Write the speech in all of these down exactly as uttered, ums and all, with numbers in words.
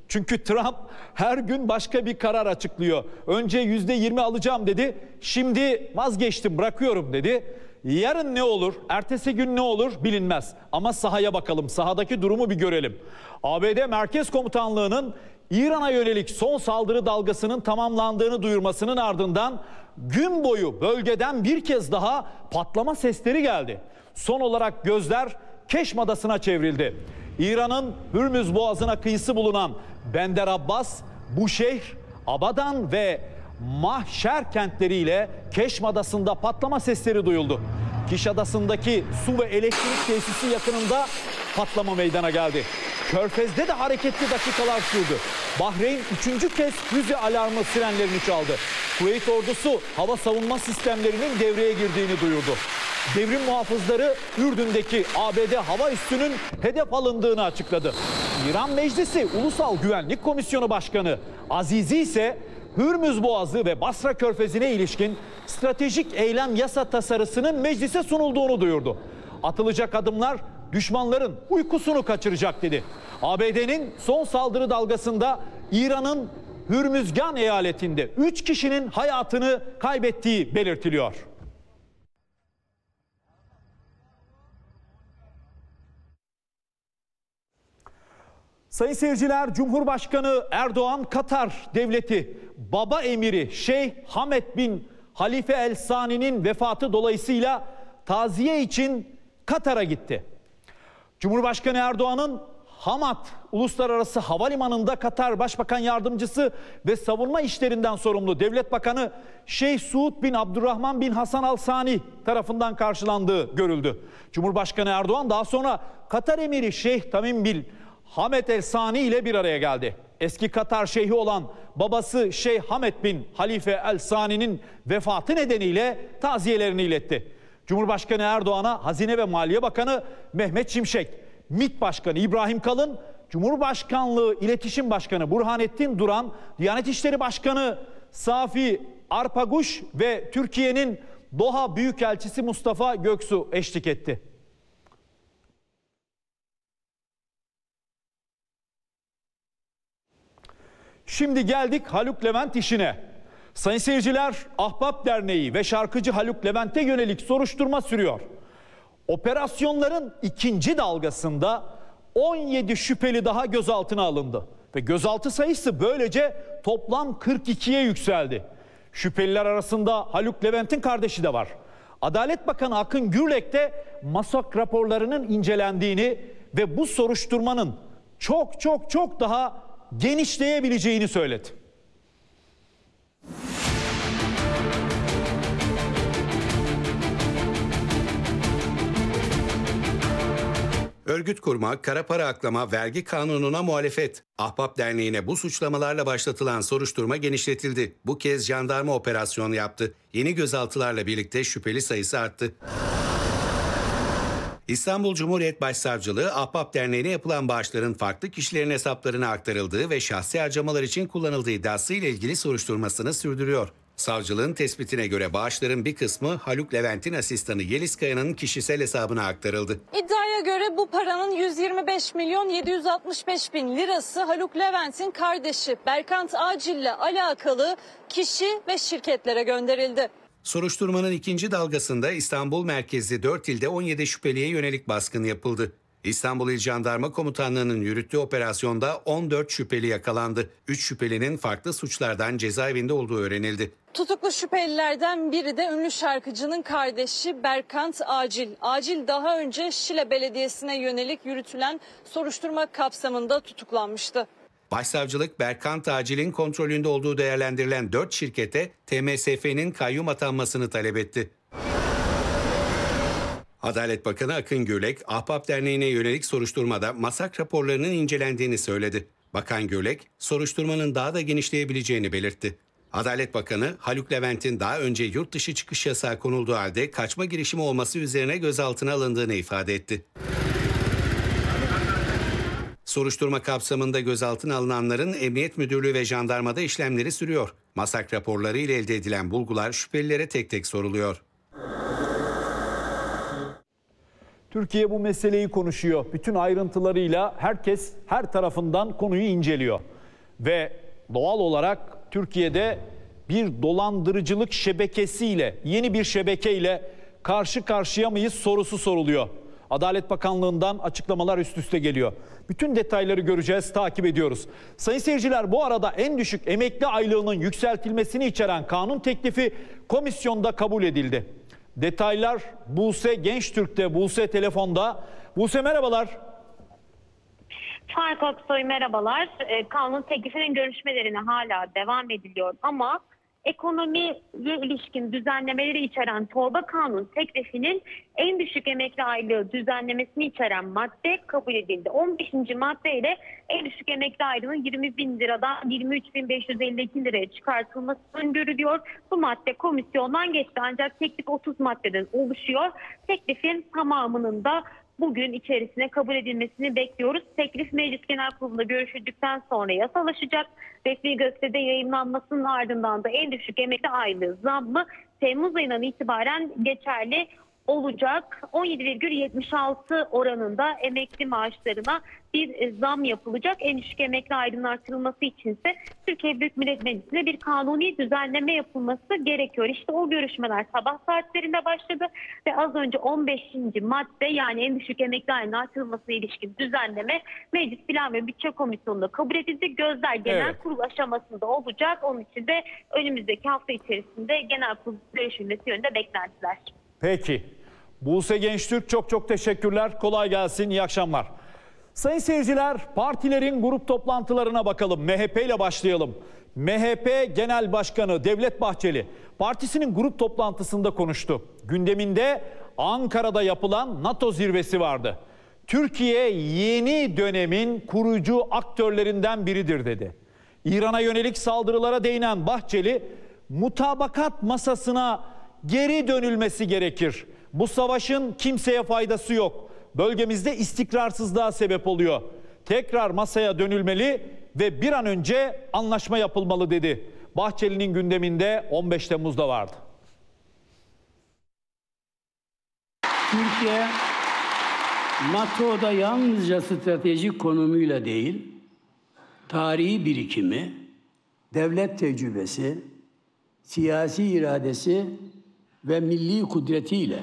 Çünkü Trump her gün başka bir karar açıklıyor. Önce yüzde yirmi alacağım dedi. Şimdi vazgeçtim, bırakıyorum dedi. Yarın ne olur, ertesi gün ne olur bilinmez. Ama sahaya bakalım, sahadaki durumu bir görelim. A B D Merkez Komutanlığı'nın İran'a yönelik son saldırı dalgasının tamamlandığını duyurmasının ardından gün boyu bölgeden bir kez daha patlama sesleri geldi. Son olarak gözler Keşm Adası'na çevrildi. İran'ın Hürmüz Boğazı'na kıyısı bulunan Bender Abbas, Buşehr, Abadan ve Mahşer kentleriyle Keşm Adası'nda patlama sesleri duyuldu. Kiş Adası'ndaki su ve elektrik tesisi yakınında patlama meydana geldi. Körfez'de de hareketli dakikalar sürdü. Bahreyn üçüncü kez füze alarmı sirenlerini çaldı. Kuveyt ordusu hava savunma sistemlerinin devreye girdiğini duyurdu. Devrim muhafızları Ürdün'deki A B D hava üssünün hedef alındığını açıkladı. İran Meclisi Ulusal Güvenlik Komisyonu Başkanı Azizi ise Hürmüz Boğazı ve Basra Körfezi'ne ilişkin stratejik eylem yasa tasarısının meclise sunulduğunu duyurdu. Atılacak adımlar düşmanların uykusunu kaçıracak dedi. A B D'nin son saldırı dalgasında İran'ın Hürmüzgan eyaletinde üç kişinin hayatını kaybettiği belirtiliyor. Sayın seyirciler, Cumhurbaşkanı Erdoğan Katar Devleti Baba Emiri Şeyh Hamed bin Halife El Sani'nin vefatı dolayısıyla taziye için Katar'a gitti. Cumhurbaşkanı Erdoğan'ın Hamad Uluslararası Havalimanı'nda Katar Başbakan Yardımcısı ve savunma işlerinden sorumlu Devlet Bakanı Şeyh Suud bin Abdurrahman bin Hasan Al Sani tarafından karşılandığı görüldü. Cumhurbaşkanı Erdoğan daha sonra Katar Emiri Şeyh Tamim bin Hamed El Sani ile bir araya geldi. Eski Katar şeyhi olan babası Şeyh Hamed bin Halife El Sani'nin vefatı nedeniyle taziyelerini iletti. Cumhurbaşkanı Erdoğan'a Hazine ve Maliye Bakanı Mehmet Şimşek, MİT Başkanı İbrahim Kalın, Cumhurbaşkanlığı İletişim Başkanı Burhanettin Duran, Diyanet İşleri Başkanı Safi Arpaguş ve Türkiye'nin Doha Büyükelçisi Mustafa Göksu eşlik etti. Şimdi geldik Haluk Levent işine. Sayın seyirciler, Ahbap Derneği ve şarkıcı Haluk Levent'e yönelik soruşturma sürüyor. Operasyonların ikinci dalgasında on yedi şüpheli daha gözaltına alındı. Ve gözaltı sayısı böylece toplam kırk ikiye yükseldi. Şüpheliler arasında Haluk Levent'in kardeşi de var. Adalet Bakanı Akın Gürlek de MASAK raporlarının incelendiğini ve bu soruşturmanın çok çok çok daha genişleyebileceğini söyledi. Örgüt kurma, kara para aklama, vergi kanununa muhalefet. Ahbap Derneği'ne bu suçlamalarla başlatılan soruşturma genişletildi. Bu kez jandarma operasyon yaptı. Yeni gözaltılarla birlikte şüpheli sayısı arttı. İstanbul Cumhuriyet Başsavcılığı, Ahbap Derneği'ne yapılan bağışların farklı kişilerin hesaplarına aktarıldığı ve şahsi harcamalar için kullanıldığı iddiasıyla ilgili soruşturmasını sürdürüyor. Savcılığın tespitine göre bağışların bir kısmı Haluk Levent'in asistanı Yeliz Kaya'nın kişisel hesabına aktarıldı. İddiaya göre bu paranın yüz yirmi beş milyon yedi yüz altmış beş bin lirası Haluk Levent'in kardeşi Berkant Acil'le alakalı kişi ve şirketlere gönderildi. Soruşturmanın ikinci dalgasında İstanbul merkezli dört ilde on yedi şüpheliye yönelik baskın yapıldı. İstanbul İl Jandarma Komutanlığı'nın yürüttüğü operasyonda on dört şüpheli yakalandı. üç şüphelinin farklı suçlardan cezaevinde olduğu öğrenildi. Tutuklu şüphelilerden biri de ünlü şarkıcının kardeşi Berkant Acil. Acil daha önce Şile Belediyesi'ne yönelik yürütülen soruşturma kapsamında tutuklanmıştı. Başsavcılık, Berkant Acil'in kontrolünde olduğu değerlendirilen dört şirkete T M S F'nin kayyum atanmasını talep etti. Adalet Bakanı Akın Gürlek, Ahbap Derneği'ne yönelik soruşturmada MASAK raporlarının incelendiğini söyledi. Bakan Gürlek, soruşturmanın daha da genişleyebileceğini belirtti. Adalet Bakanı, Haluk Levent'in daha önce yurt dışı çıkış yasağı konulduğu halde kaçma girişimi olması üzerine gözaltına alındığını ifade etti. Soruşturma kapsamında gözaltına alınanların Emniyet Müdürlüğü ve jandarmada işlemleri sürüyor. MASAK raporları ile elde edilen bulgular şüphelilere tek tek soruluyor. Türkiye bu meseleyi konuşuyor. Bütün ayrıntılarıyla herkes her tarafından konuyu inceliyor. Ve doğal olarak Türkiye'de bir dolandırıcılık şebekesiyle, yeni bir şebekeyle karşı karşıya mıyız sorusu soruluyor. Adalet Bakanlığı'ndan açıklamalar üst üste geliyor. Bütün detayları göreceğiz, takip ediyoruz. Sayın seyirciler, bu arada en düşük emekli aylığının yükseltilmesini içeren kanun teklifi komisyonda kabul edildi. Detaylar Buse Gençtürk'te, Buse telefonda. Buse merhabalar. Fark Aksoy merhabalar. E, kanun teklifinin görüşmelerine hala devam ediliyor ama ekonomiye ilişkin düzenlemeleri içeren torba kanun teklifinin en düşük emekli aylığı düzenlemesini içeren madde kabul edildi. on beşinci madde ile en düşük emekli aylığının yirmi bin liradan yirmi üç bin beş yüz elli iki liraya çıkartılması öngörülüyor. Bu madde komisyondan geçti ancak teklif otuz maddeden oluşuyor. Teklifin tamamının da bugün içerisine kabul edilmesini bekliyoruz. Teklif Meclis Genel Kurulu'nda görüşüldükten sonra yasalaşacak. Resmi gazetede yayınlanmasının ardından da en düşük emekli aylığı zammı Temmuz ayından itibaren geçerli olacak. on yedi virgül yetmiş altı oranında emekli maaşlarına bir zam yapılacak. En düşük emekli aylığının artırılması içinse Türkiye Büyük Millet Meclisi'ne bir kanuni düzenleme yapılması gerekiyor. İşte o görüşmeler sabah saatlerinde başladı ve az önce on beşinci madde, yani en düşük emekli aylığının artırılmasına ilişkin düzenleme Meclis Plan ve Bütçe Komisyonu'nda kabul edildi. Gözler genel Evet. kurul aşamasında olacak. Onun için de önümüzdeki hafta içerisinde genel kurul görüşülmesi yönünde beklentiler. Peki. Buse Gençtürk çok çok teşekkürler. Kolay gelsin. İyi akşamlar. Sayın seyirciler, partilerin grup toplantılarına bakalım. M H P ile başlayalım. M H P Genel Başkanı Devlet Bahçeli partisinin grup toplantısında konuştu. Gündeminde Ankara'da yapılan NATO zirvesi vardı. Türkiye yeni dönemin kurucu aktörlerinden biridir dedi. İran'a yönelik saldırılara değinen Bahçeli, mutabakat masasına geri dönülmesi gerekir. Bu savaşın kimseye faydası yok. Bölgemizde istikrarsızlığa sebep oluyor. Tekrar masaya dönülmeli ve bir an önce anlaşma yapılmalı dedi. Bahçeli'nin gündeminde on beş Temmuz'da vardı. Türkiye NATO'da yalnızca stratejik konumuyla değil, tarihi birikimi, devlet tecrübesi, siyasi iradesi ve milli kudretiyle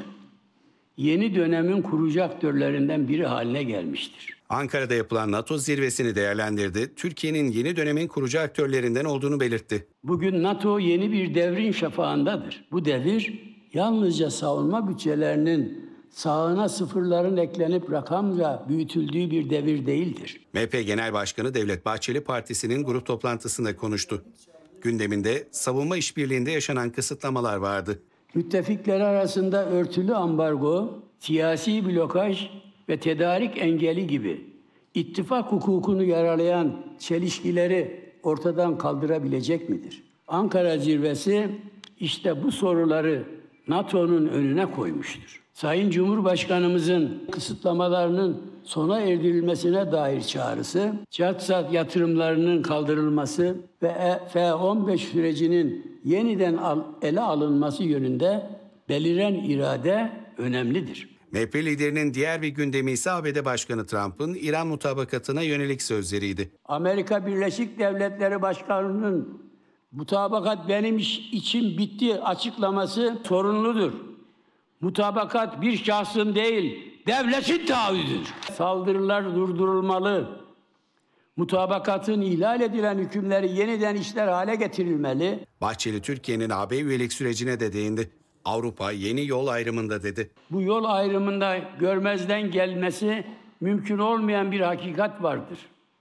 yeni dönemin kurucu aktörlerinden biri haline gelmiştir. Ankara'da yapılan NATO zirvesini değerlendirdi. Türkiye'nin yeni dönemin kurucu aktörlerinden olduğunu belirtti. Bugün NATO yeni bir devrin şafağındadır. Bu devir yalnızca savunma bütçelerinin sağına sıfırların eklenip rakamla büyütüldüğü bir devir değildir. M H P Genel Başkanı Devlet Bahçeli partisinin grup toplantısında konuştu. Gündeminde savunma işbirliğinde yaşanan kısıtlamalar vardı. Müttefikler arasında örtülü ambargo, siyasi blokaj ve tedarik engeli gibi ittifak hukukunu yaralayan çelişkileri ortadan kaldırabilecek midir? Ankara zirvesi işte bu soruları NATO'nun önüne koymuştur. Sayın Cumhurbaşkanımızın kısıtlamalarının sona erdirilmesine dair çağrısı, CARTSAT yatırımlarının kaldırılması ve F on beş sürecinin yeniden ele alınması yönünde beliren irade önemlidir. M H P liderinin diğer bir gündemi ise A B D Başkanı Trump'ın İran mutabakatına yönelik sözleriydi. Amerika Birleşik Devletleri Başkanı'nın mutabakat benim için bitti açıklaması sorunludur. Mutabakat bir şahsın değil, devletin taahhüdüdür. Saldırılar durdurulmalı. Mutabakatın ihlal edilen hükümleri yeniden işler hale getirilmeli. Bahçeli Türkiye'nin A B üyelik sürecine de değindi. Avrupa yeni yol ayrımında dedi. Bu yol ayrımında görmezden gelmesi mümkün olmayan bir hakikat vardır.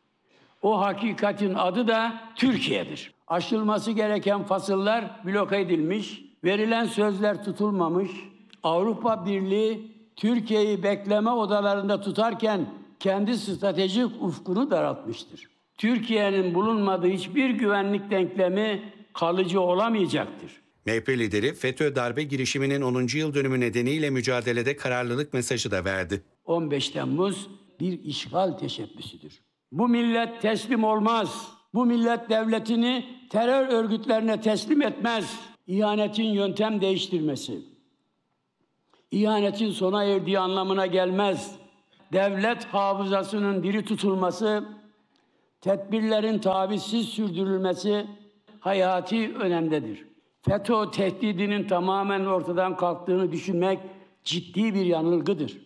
O hakikatin adı da Türkiye'dir. Aşılması gereken fasıllar bloke edilmiş, verilen sözler tutulmamış. Avrupa Birliği Türkiye'yi bekleme odalarında tutarken kendi stratejik ufkunu daraltmıştır. Türkiye'nin bulunmadığı hiçbir güvenlik denklemi kalıcı olamayacaktır. M H P lideri FETÖ darbe girişiminin onuncu yıl dönümü nedeniyle mücadelede kararlılık mesajı da verdi. on beş Temmuz bir işgal teşebbüsüdür. Bu millet teslim olmaz. Bu millet devletini terör örgütlerine teslim etmez. İhanetin yöntem değiştirmesi, İhanetin sona erdiği anlamına gelmez. Devlet hafızasının diri tutulması, tedbirlerin tavizsiz sürdürülmesi hayati önemdedir. FETÖ tehdidinin tamamen ortadan kalktığını düşünmek ciddi bir yanılgıdır.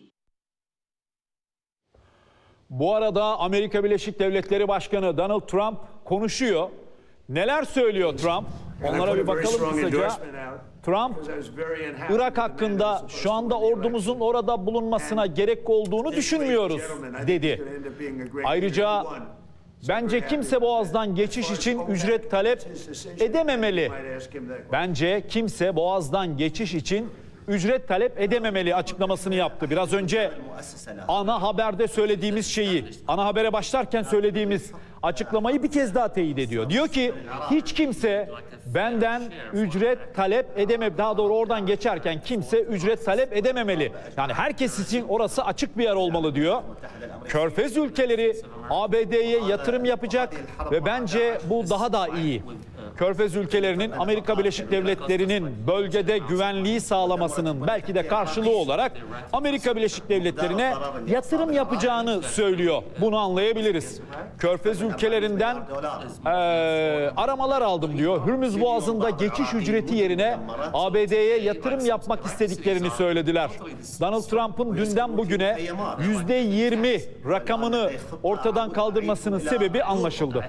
Bu arada Amerika Birleşik Devletleri Başkanı Donald Trump konuşuyor. Neler söylüyor Trump? Onlara bir bakalım kısaca. Trump, Irak hakkında şu anda ordumuzun orada bulunmasına gerek olduğunu düşünmüyoruz dedi. Ayrıca bence kimse Boğaz'dan geçiş için ücret talep edememeli. Bence kimse Boğaz'dan geçiş için ücret talep edememeli açıklamasını yaptı. Biraz önce ana haberde söylediğimiz şeyi, ana habere başlarken söylediğimiz açıklamayı bir kez daha teyit ediyor. Diyor ki hiç kimse benden ücret talep edemem. Daha doğru oradan geçerken kimse ücret talep edememeli. Yani herkes için orası açık bir yer olmalı diyor. Körfez ülkeleri A B D'ye yatırım yapacak ve bence bu daha da iyi. Körfez ülkelerinin Amerika Birleşik Devletleri'nin bölgede güvenliği sağlamasının belki de karşılığı olarak Amerika Birleşik Devletleri'ne yatırım yapacağını söylüyor. Bunu anlayabiliriz. Körfez ülkelerinden e, aramalar aldım diyor. Hürmüz Boğazı'nda geçiş ücreti yerine A B D'ye yatırım yapmak istediklerini söylediler. Donald Trump'ın dünden bugüne yüzde yirmi rakamını ortadan kaldırmasının sebebi anlaşıldı.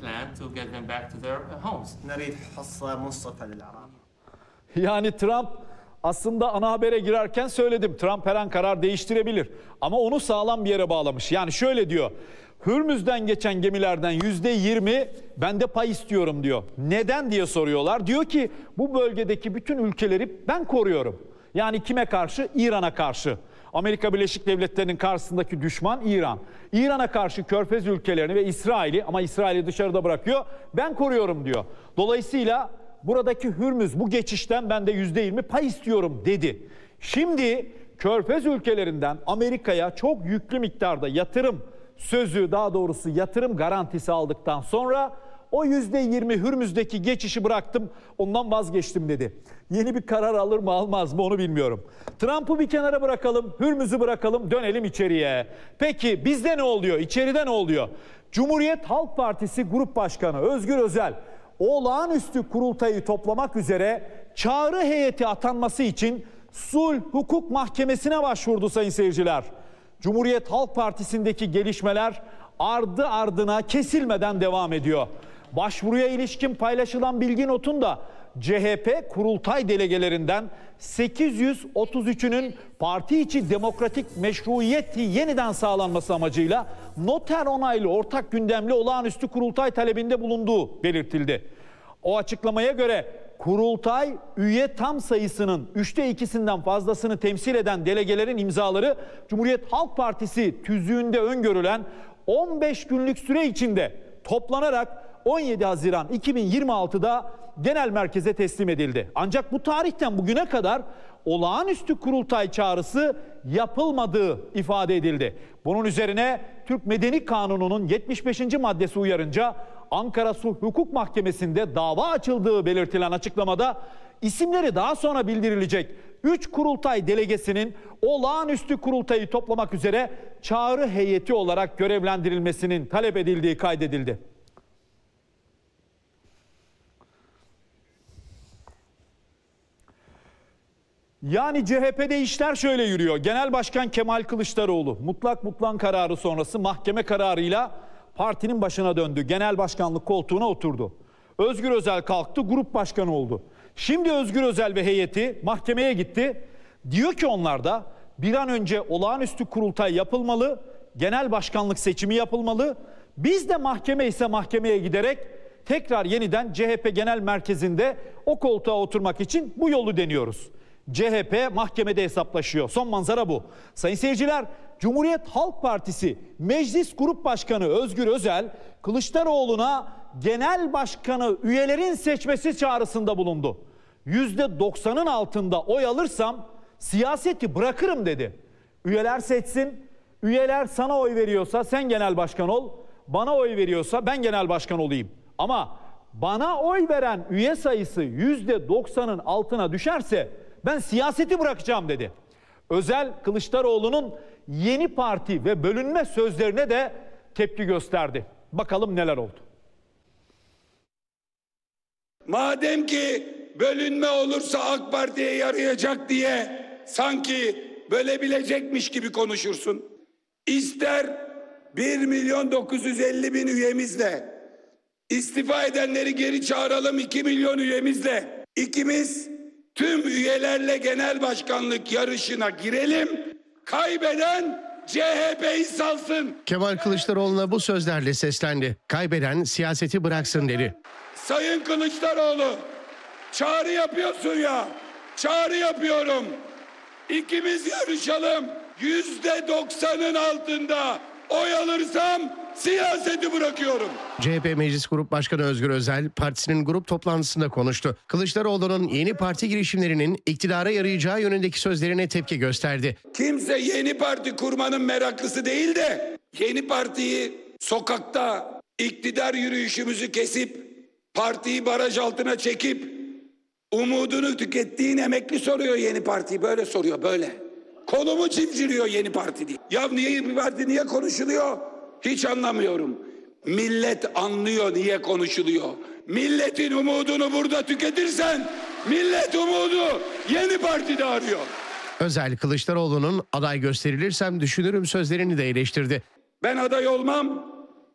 Yani Trump aslında ana habere girerken söyledim. Trump her an karar değiştirebilir. Ama onu sağlam bir yere bağlamış. Yani şöyle diyor. Hürmüz'den geçen gemilerden yüzde yirmi ben de pay istiyorum diyor. Neden diye soruyorlar. Diyor ki bu bölgedeki bütün ülkeleri ben koruyorum. Yani kime karşı? İran'a karşı. Amerika Birleşik Devletleri'nin karşısındaki düşman İran. İran'a karşı Körfez ülkelerini ve İsrail'i, ama İsrail'i dışarıda bırakıyor, ben koruyorum diyor. Dolayısıyla buradaki Hürmüz, bu geçişten ben de yüzde yirmi pay istiyorum dedi. Şimdi Körfez ülkelerinden Amerika'ya çok yüklü miktarda yatırım sözü, daha doğrusu yatırım garantisi aldıktan sonra o yüzde yirmi Hürmüz'deki geçişi bıraktım, ondan vazgeçtim dedi. Yeni bir karar alır mı almaz mı onu bilmiyorum. Trump'ı bir kenara bırakalım, Hürmüz'ü bırakalım, dönelim içeriye. Peki bizde ne oluyor? İçeride ne oluyor? Cumhuriyet Halk Partisi Grup Başkanı Özgür Özel olağanüstü kurultayı toplamak üzere çağrı heyeti atanması için Sulh Hukuk Mahkemesi'ne başvurdu sayın seyirciler. Cumhuriyet Halk Partisi'ndeki gelişmeler ardı ardına kesilmeden devam ediyor. Başvuruya ilişkin paylaşılan bilgi notunda C H P kurultay delegelerinden sekiz yüz otuz üçünün parti içi demokratik meşruiyeti yeniden sağlanması amacıyla noter onaylı ortak gündemli olağanüstü kurultay talebinde bulunduğu belirtildi. O açıklamaya göre kurultay üye tam sayısının üçte ikisinden fazlasını temsil eden delegelerin imzaları Cumhuriyet Halk Partisi tüzüğünde öngörülen on beş günlük süre içinde toplanarak on yedi Haziran iki bin yirmi altıda genel merkeze teslim edildi. Ancak bu tarihten bugüne kadar olağanüstü kurultay çağrısı yapılmadığı ifade edildi. Bunun üzerine Türk Medeni Kanunu'nun yetmiş beşinci maddesi uyarınca Ankara Sulh Hukuk Mahkemesi'nde dava açıldığı belirtilen açıklamada isimleri daha sonra bildirilecek üç kurultay delegesinin olağanüstü kurultayı toplamak üzere çağrı heyeti olarak görevlendirilmesinin talep edildiği kaydedildi. Yani C H P'de işler şöyle yürüyor. Genel Başkan Kemal Kılıçdaroğlu mutlak mutlak kararı sonrası mahkeme kararıyla partinin başına döndü. Genel başkanlık koltuğuna oturdu. Özgür Özel kalktı, grup başkanı oldu. Şimdi Özgür Özel ve heyeti mahkemeye gitti. Diyor ki onlar da bir an önce olağanüstü kurultay yapılmalı, genel başkanlık seçimi yapılmalı. Biz de mahkeme ise mahkemeye giderek tekrar yeniden C H P Genel Merkezi'nde o koltuğa oturmak için bu yolu deniyoruz. C H P mahkemede hesaplaşıyor. Son manzara bu. Sayın seyirciler, Cumhuriyet Halk Partisi Meclis Grup Başkanı Özgür Özel, Kılıçdaroğlu'na genel başkanı üyelerin seçmesi çağrısında bulundu. yüzde doksanın altında oy alırsam siyaseti bırakırım dedi. Üyeler seçsin, üyeler sana oy veriyorsa sen genel başkan ol, bana oy veriyorsa ben genel başkan olayım. Ama bana oy veren üye sayısı yüzde doksanın altına düşerse ben siyaseti bırakacağım dedi. Özel Kılıçdaroğlu'nun yeni parti ve bölünme sözlerine de tepki gösterdi. Bakalım neler oldu. Madem ki bölünme olursa AK Parti'ye yarayacak diye sanki bölebilecekmiş gibi konuşursun. İster bir milyon dokuz yüz elli bin üyemizle, istifa edenleri geri çağıralım iki milyon üyemizle, ikimiz tüm üyelerle genel başkanlık yarışına girelim, kaybeden C H P'yi salsın. Kemal Kılıçdaroğlu'na bu sözlerle seslendi. Kaybeden siyaseti bıraksın dedi. Sayın Kılıçdaroğlu, çağrı yapıyorsun ya, çağrı yapıyorum. İkimiz yarışalım. Yüzde doksanın altında oy alırsam siyaseti bırakıyorum. C H P Meclis Grup Başkanı Özgür Özel partisinin grup toplantısında konuştu. Kılıçdaroğlu'nun yeni parti girişimlerinin iktidara yarayacağı yönündeki sözlerine tepki gösterdi. Kimse yeni parti kurmanın meraklısı değil de yeni partiyi sokakta iktidar yürüyüşümüzü kesip partiyi baraj altına çekip umudunu tükettiğin emekli soruyor yeni partiyi. Böyle soruyor böyle. Kolumu çimciriyor yeni parti diye. Ya niye bir parti niye konuşuluyor? Hiç anlamıyorum. Millet anlıyor niye konuşuluyor. Milletin umudunu burada tüketirsen millet umudu yeni partide arıyor. Özel Kılıçdaroğlu'nun aday gösterilirsem düşünürüm sözlerini de eleştirdi. Ben aday olmam.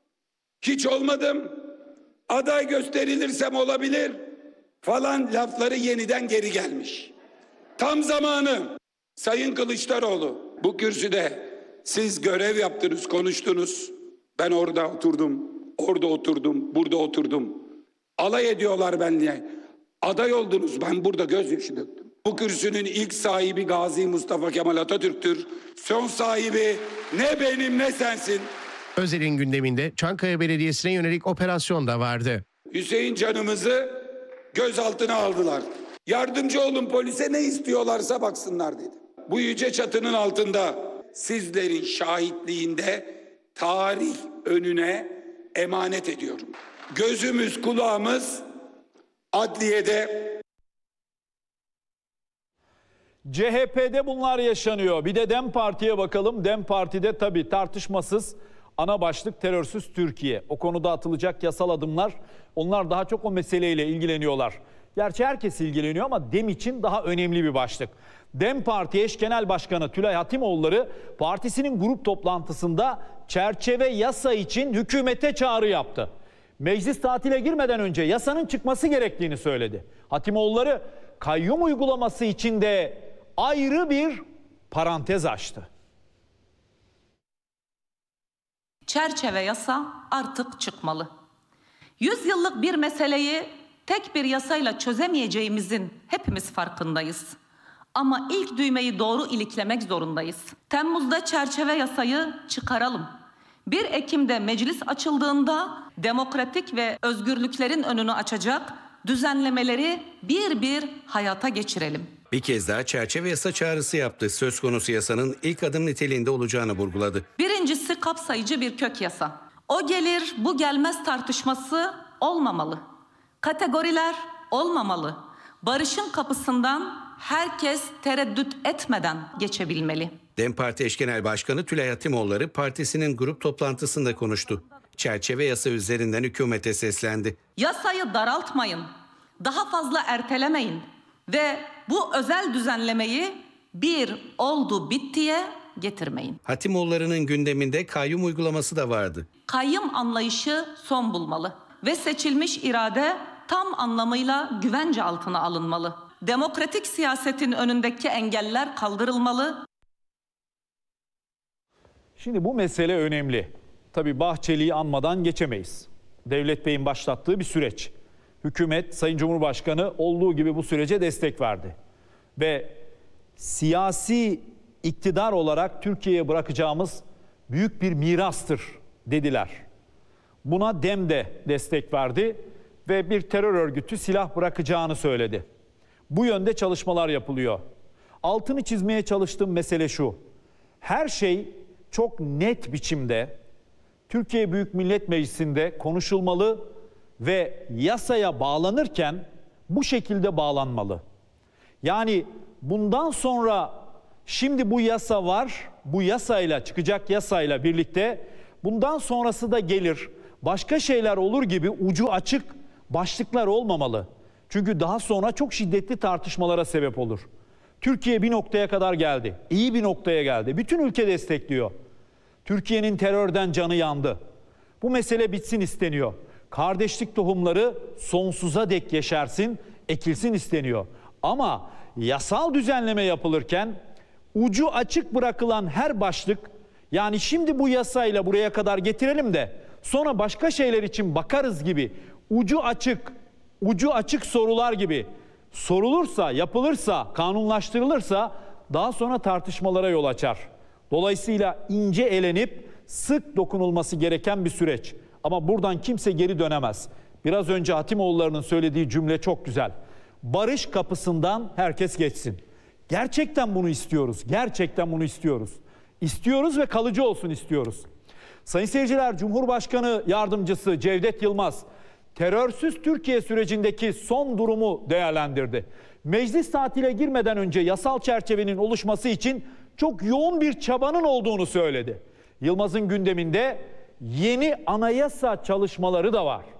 Hiç olmadım. Aday gösterilirsem olabilir falan lafları yeniden geri gelmiş. Tam zamanı. Sayın Kılıçdaroğlu, bu kürsüde siz görev yaptınız, konuştunuz. Ben orada oturdum, orada oturdum, burada oturdum. Alay ediyorlar benimle. Aday oldunuz, ben burada gözyaşı döktüm. Bu kürsünün ilk sahibi Gazi Mustafa Kemal Atatürk'tür. Son sahibi ne benim ne sensin. Özel'in gündeminde Çankaya Belediyesi'ne yönelik operasyon da vardı. Hüseyin canımızı gözaltına aldılar. Yardımcı olun polise, ne istiyorlarsa baksınlar dedi. Bu yüce çatının altında sizlerin şahitliğinde tarih önüne emanet ediyorum. Gözümüz kulağımız adliyede. C H P'de bunlar yaşanıyor. Bir de DEM Parti'ye bakalım. DEM Parti'de tabii tartışmasız ana başlık terörsüz Türkiye. O konuda atılacak yasal adımlar, onlar daha çok o meseleyle ilgileniyorlar. Gerçi herkes ilgileniyor ama DEM için daha önemli bir başlık. DEM Parti eş genel başkanı Tülay Hatimoğulları partisinin grup toplantısında çerçeve yasa için hükümete çağrı yaptı. Meclis tatile girmeden önce yasanın çıkması gerektiğini söyledi. Hatimoğulları kayyum uygulaması için de ayrı bir parantez açtı. Çerçeve yasa artık çıkmalı. Yüz yıllık bir meseleyi tek bir yasayla çözemeyeceğimizin hepimiz farkındayız. Ama ilk düğmeyi doğru iliklemek zorundayız. Temmuz'da çerçeve yasayı çıkaralım. bir Ekim'de meclis açıldığında demokratik ve özgürlüklerin önünü açacak düzenlemeleri bir bir hayata geçirelim. Bir kez daha çerçeve yasa çağrısı yaptı. Söz konusu yasanın ilk adım niteliğinde olacağını vurguladı. Birincisi kapsayıcı bir kök yasa. O gelir bu gelmez tartışması olmamalı. Kategoriler olmamalı. Barışın kapısından herkes tereddüt etmeden geçebilmeli. DEM Parti eş genel başkanı Tülay Hatimoğulları partisinin grup toplantısında konuştu. Çerçeve yasa üzerinden hükümete seslendi. Yasayı daraltmayın, daha fazla ertelemeyin ve bu özel düzenlemeyi bir oldu bittiye getirmeyin. Hatimoğulları'nın gündeminde kayyum uygulaması da vardı. Kayyum anlayışı son bulmalı ve seçilmiş irade tam anlamıyla güvence altına alınmalı. Demokratik siyasetin önündeki engeller kaldırılmalı. Şimdi bu mesele önemli. Tabii Bahçeli'yi anmadan geçemeyiz. Devlet Bey'in başlattığı bir süreç. Hükümet, Sayın Cumhurbaşkanı olduğu gibi bu sürece destek verdi. Ve siyasi iktidar olarak Türkiye'ye bırakacağımız büyük bir mirastır dediler. Buna DEM de destek verdi ve bir terör örgütü silah bırakacağını söyledi. Bu yönde çalışmalar yapılıyor. Altını çizmeye çalıştığım mesele şu. Her şey çok net biçimde Türkiye Büyük Millet Meclisi'nde konuşulmalı ve yasaya bağlanırken bu şekilde bağlanmalı. Yani bundan sonra Şimdi bu yasa var. Bu yasayla, çıkacak yasayla birlikte bundan sonrası da gelir. Başka şeyler olur gibi ucu açık başlıklar olmamalı. Çünkü daha sonra çok şiddetli tartışmalara sebep olur. Türkiye bir noktaya kadar geldi. İyi bir noktaya geldi. Bütün ülke destekliyor. Türkiye'nin terörden canı yandı. Bu mesele bitsin isteniyor. Kardeşlik tohumları sonsuza dek yeşersin, ekilsin isteniyor. Ama yasal düzenleme yapılırken ucu açık bırakılan her başlık, yani şimdi bu yasayla buraya kadar getirelim de sonra başka şeyler için bakarız gibi ucu açık, ucu açık sorular gibi sorulursa, yapılırsa, kanunlaştırılırsa daha sonra tartışmalara yol açar. Dolayısıyla ince elenip sık dokunulması gereken bir süreç. Ama buradan kimse geri dönemez. Biraz önce Hatimoğulları'nın söylediği cümle çok güzel. Barış kapısından herkes geçsin. Gerçekten bunu istiyoruz. Gerçekten bunu istiyoruz. İstiyoruz ve kalıcı olsun istiyoruz. Sayın seyirciler, Cumhurbaşkanı Yardımcısı Cevdet Yılmaz terörsüz Türkiye sürecindeki son durumu değerlendirdi. Meclis tatile girmeden önce yasal çerçevenin oluşması için çok yoğun bir çabanın olduğunu söyledi. Yılmaz'ın gündeminde yeni anayasa çalışmaları da var.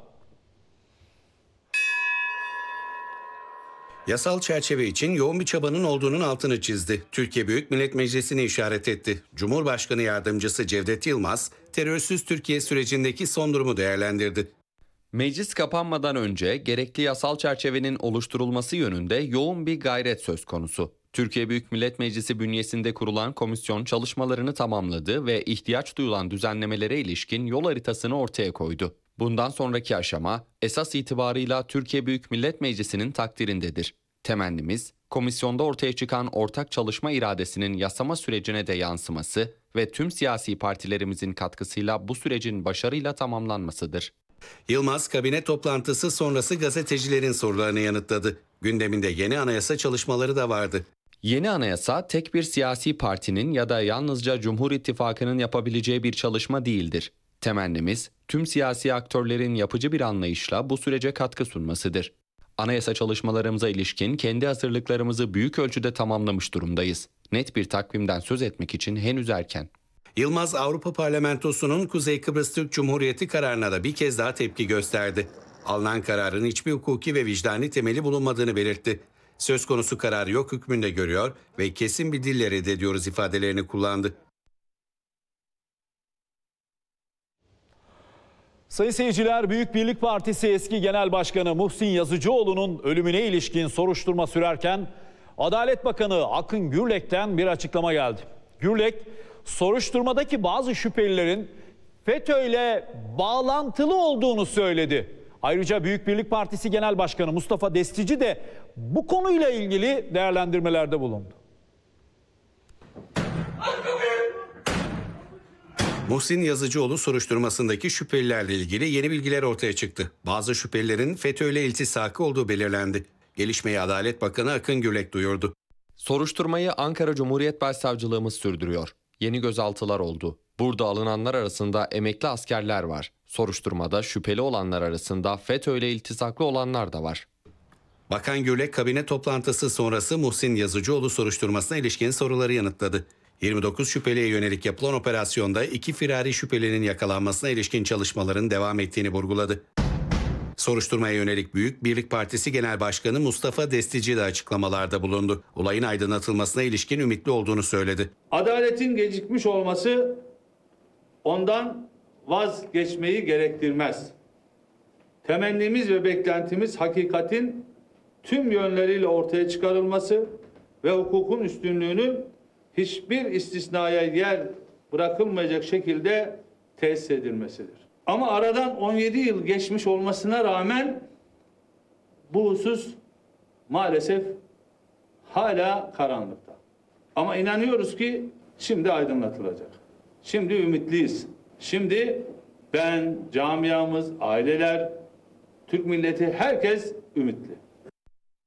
Yasal çerçeve için yoğun bir çabanın olduğunun altını çizdi. Türkiye Büyük Millet Meclisi'ni işaret etti. Cumhurbaşkanı Yardımcısı Cevdet Yılmaz, terörsüz Türkiye sürecindeki son durumu değerlendirdi. Meclis kapanmadan önce gerekli yasal çerçevenin oluşturulması yönünde yoğun bir gayret söz konusu. Türkiye Büyük Millet Meclisi bünyesinde kurulan komisyon çalışmalarını tamamladı ve ihtiyaç duyulan düzenlemelere ilişkin yol haritasını ortaya koydu. Bundan sonraki aşama esas itibarıyla Türkiye Büyük Millet Meclisi'nin takdirindedir. Temennimiz, komisyonda ortaya çıkan ortak çalışma iradesinin yasama sürecine de yansıması ve tüm siyasi partilerimizin katkısıyla bu sürecin başarıyla tamamlanmasıdır. Yılmaz, kabine toplantısı sonrası gazetecilerin sorularını yanıtladı. Gündeminde yeni anayasa çalışmaları da vardı. Yeni anayasa tek bir siyasi partinin ya da yalnızca Cumhur İttifakı'nın yapabileceği bir çalışma değildir. Temennimiz, tüm siyasi aktörlerin yapıcı bir anlayışla bu sürece katkı sunmasıdır. Anayasa çalışmalarımıza ilişkin kendi hazırlıklarımızı büyük ölçüde tamamlamış durumdayız. Net bir takvimden söz etmek için henüz erken. Yılmaz, Avrupa Parlamentosu'nun Kuzey Kıbrıs Türk Cumhuriyeti kararına da bir kez daha tepki gösterdi. Alınan kararın hiçbir hukuki ve vicdani temeli bulunmadığını belirtti. Söz konusu kararı yok hükmünde görüyor ve kesin bir dille reddediyoruz ifadelerini kullandı. Sayın seyirciler, Büyük Birlik Partisi eski Genel Başkanı Muhsin Yazıcıoğlu'nun ölümüne ilişkin soruşturma sürerken Adalet Bakanı Akın Gürlek'ten bir açıklama geldi. Gürlek, soruşturmadaki bazı şüphelilerin FETÖ'yle bağlantılı olduğunu söyledi. Ayrıca Büyük Birlik Partisi Genel Başkanı Mustafa Destici de bu konuyla ilgili değerlendirmelerde bulundu. Muhsin Yazıcıoğlu soruşturmasındaki şüphelilerle ilgili yeni bilgiler ortaya çıktı. Bazı şüphelilerin FETÖ'yle iltisakı olduğu belirlendi. Gelişmeyi Adalet Bakanı Akın Gürlek duyurdu. Soruşturmayı Ankara Cumhuriyet Başsavcılığımız sürdürüyor. Yeni gözaltılar oldu. Burada alınanlar arasında emekli askerler var. Soruşturmada şüpheli olanlar arasında FETÖ'yle iltisaklı olanlar da var. Bakan Gürlek, kabine toplantısı sonrası Muhsin Yazıcıoğlu soruşturmasına ilişkin soruları yanıtladı. yirmi dokuz şüpheliye yönelik yapılan operasyonda iki firari şüphelinin yakalanmasına ilişkin çalışmaların devam ettiğini vurguladı. Soruşturmaya yönelik Büyük Birlik Partisi Genel Başkanı Mustafa Destici de açıklamalarda bulundu. Olayın aydınlatılmasına ilişkin ümitli olduğunu söyledi. Adaletin gecikmiş olması ondan vazgeçmeyi gerektirmez. Temennimiz ve beklentimiz hakikatin tüm yönleriyle ortaya çıkarılması ve hukukun üstünlüğünün hiçbir istisnaya yer bırakılmayacak şekilde tesis edilmesidir. Ama aradan on yedi yıl geçmiş olmasına rağmen bu husus maalesef hala karanlıkta. Ama inanıyoruz ki şimdi aydınlatılacak. Şimdi ümitliyiz. Şimdi ben, camiamız, aileler, Türk milleti, herkes ümitli.